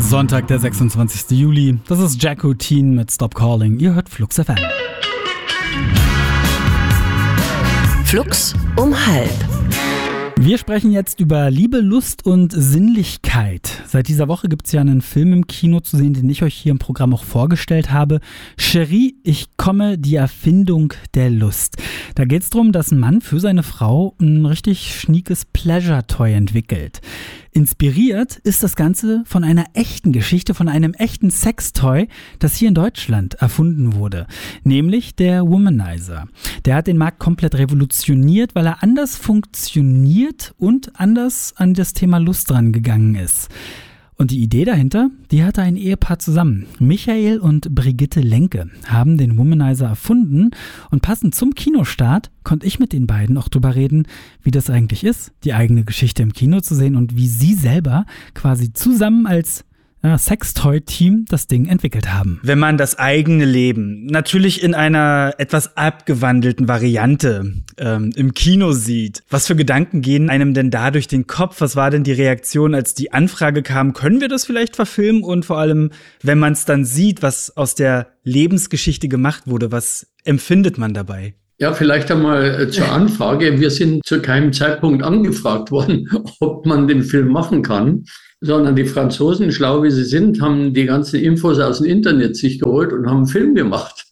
Sonntag, der 26. Juli. Das ist Jacko Teen mit Stop Calling. Ihr hört Flux FM. Flux um 12:30. Wir sprechen jetzt über Liebe, Lust und Sinnlichkeit. Seit dieser Woche gibt es ja einen Film im Kino zu sehen, den ich euch hier im Programm auch vorgestellt habe. Chérie, ich komme, die Erfindung der Lust. Da geht es darum, dass ein Mann für seine Frau ein richtig schniekes Pleasure-Toy entwickelt. Inspiriert ist das Ganze von einer echten Geschichte, von einem echten Sextoy, das hier in Deutschland erfunden wurde. Nämlich der Womanizer. Der hat den Markt komplett revolutioniert, weil er anders funktioniert und anders an das Thema Lust rangegangen ist. Und die Idee dahinter, die hatte ein Ehepaar zusammen. Michael und Brigitte Lenke haben den Womanizer erfunden und passend zum Kinostart konnte ich mit den beiden auch drüber reden, wie das eigentlich ist, die eigene Geschichte im Kino zu sehen und wie sie selber quasi zusammen als Sextoy-Team das Ding entwickelt haben. Wenn man das eigene Leben natürlich in einer etwas abgewandelten Variante im Kino sieht, was für Gedanken gehen einem denn da durch den Kopf? Was war denn die Reaktion, als die Anfrage kam, können wir das vielleicht verfilmen? Und vor allem, wenn man es dann sieht, was aus der Lebensgeschichte gemacht wurde, was empfindet man dabei? Ja, vielleicht einmal zur Anfrage. Wir sind zu keinem Zeitpunkt angefragt worden, ob man den Film machen kann, sondern die Franzosen, schlau wie sie sind, haben die ganzen Infos aus dem Internet sich geholt und haben einen Film gemacht.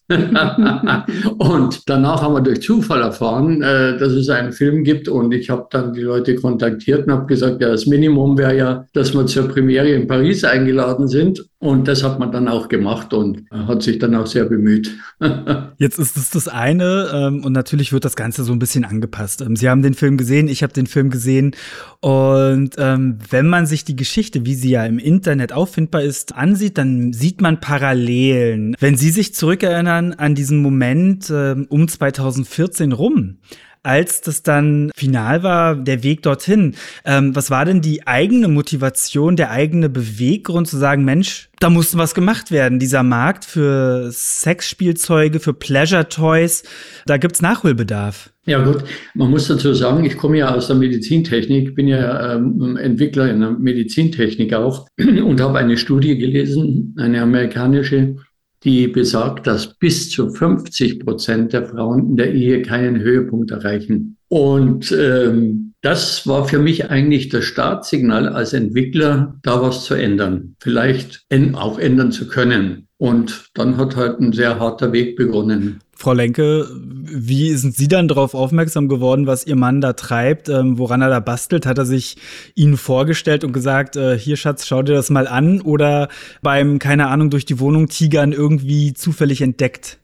Und danach haben wir durch Zufall erfahren, dass es einen Film gibt, und ich habe dann die Leute kontaktiert und habe gesagt, ja, das Minimum wäre ja, dass wir zur Premiere in Paris eingeladen sind, und das hat man dann auch gemacht und hat sich dann auch sehr bemüht. Jetzt ist es das eine, und natürlich wird das Ganze so ein bisschen angepasst. Sie haben den Film gesehen, ich habe den Film gesehen, und wenn man sich die Geschichte, wie sie ja im Internet auffindbar ist, ansieht, dann sieht man Parallelen. Wenn Sie sich zurückerinnern an diesen Moment um 2014 rum, als das dann final war, der Weg dorthin. Was war denn die eigene Motivation, der eigene Beweggrund zu sagen, Mensch, da muss was gemacht werden. Dieser Markt für Sexspielzeuge, für Pleasure-Toys, da gibt's Nachholbedarf. Ja gut, man muss dazu sagen, ich komme ja aus der Medizintechnik, bin ja Entwickler in der Medizintechnik auch und habe eine Studie gelesen, eine amerikanische, die besagt, dass bis zu 50% der Frauen in der Ehe keinen Höhepunkt erreichen. Und das war für mich eigentlich das Startsignal als Entwickler, da was zu ändern, vielleicht auch ändern zu können. Und dann hat halt ein sehr harter Weg begonnen. Frau Lenke, wie sind Sie dann darauf aufmerksam geworden, was Ihr Mann da treibt, woran er da bastelt? Hat er sich Ihnen vorgestellt und gesagt, hier Schatz, schau dir das mal an, oder beim, keine Ahnung, durch die Wohnung tigern irgendwie zufällig entdeckt?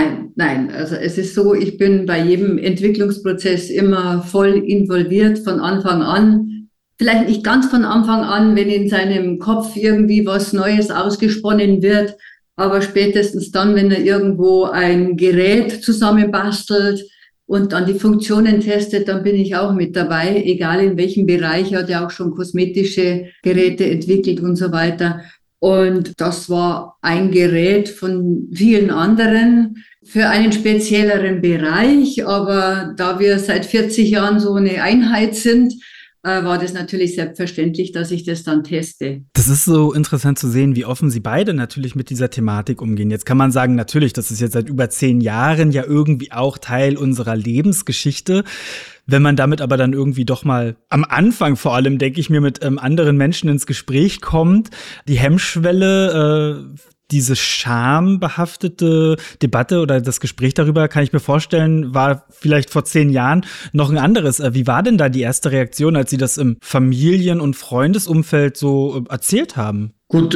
Nein. Also es ist so, ich bin bei jedem Entwicklungsprozess immer voll involviert von Anfang an. Vielleicht nicht ganz von Anfang an, wenn in seinem Kopf irgendwie was Neues ausgesponnen wird, aber spätestens dann, wenn er irgendwo ein Gerät zusammenbastelt und dann die Funktionen testet, dann bin ich auch mit dabei, egal in welchem Bereich. Er hat ja auch schon kosmetische Geräte entwickelt und so weiter. Und das war ein Gerät von vielen anderen für einen spezielleren Bereich. Aber da wir seit 40 Jahren so eine Einheit sind, war das natürlich selbstverständlich, dass ich das dann teste. Das ist so interessant zu sehen, wie offen Sie beide natürlich mit dieser Thematik umgehen. Jetzt kann man sagen, natürlich, das ist jetzt seit über 10 Jahren ja irgendwie auch Teil unserer Lebensgeschichte. Wenn man damit aber dann irgendwie doch mal am Anfang vor allem, denke ich mir, mit anderen Menschen ins Gespräch kommt, die Hemmschwelle, diese schambehaftete Debatte oder das Gespräch darüber, kann ich mir vorstellen, war vielleicht vor 10 Jahren noch ein anderes. Wie war denn da die erste Reaktion, als Sie das im Familien- und Freundesumfeld so erzählt haben? Gut,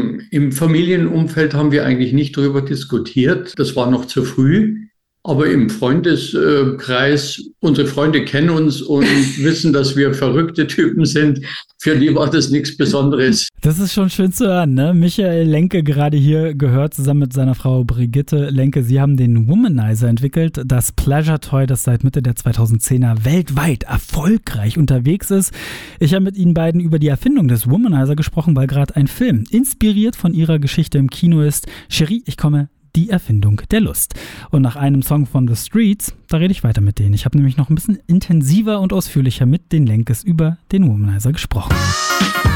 im Familienumfeld haben wir eigentlich nicht darüber diskutiert. Das war noch zu früh. Aber im Freundeskreis, unsere Freunde kennen uns und wissen, dass wir verrückte Typen sind. Für die war das nichts Besonderes. Das ist schon schön zu hören, ne? Michael Lenke gerade hier gehört, zusammen mit seiner Frau Brigitte Lenke. Sie haben den Womanizer entwickelt, das Pleasure-Toy, das seit Mitte der 2010er weltweit erfolgreich unterwegs ist. Ich habe mit Ihnen beiden über die Erfindung des Womanizer gesprochen, weil gerade ein Film, inspiriert von Ihrer Geschichte im Kino ist. Chérie, ich komme, die Erfindung der Lust. Und nach einem Song von The Streets, da rede ich weiter mit denen. Ich habe nämlich noch ein bisschen intensiver und ausführlicher mit den Lenkes über den Womanizer gesprochen.